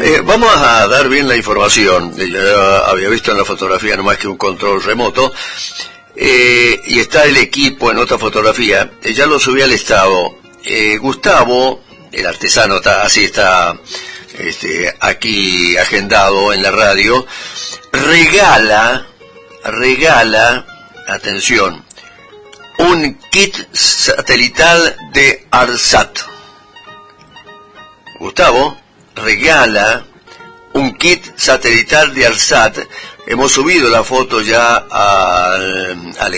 Vamos a dar bien la información. Yo había visto en la fotografía nomás que un control remoto. Y está el equipo en otra fotografía. Ya lo subí al estado. Gustavo, el artesano, está aquí agendado en la radio. Regala, atención, un kit satelital de ARSAT. Gustavo regala un kit satelital de ARSAT. Hemos subido la foto ya al